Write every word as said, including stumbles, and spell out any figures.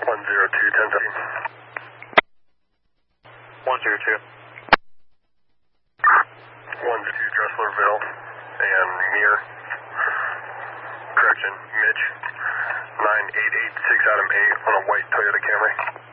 one zero two, ten seventeen. one zero two. one zero two, Dresslerville and Mir. Correction, Mitch. nine eight eight six Adam eight on a white Toyota Camry.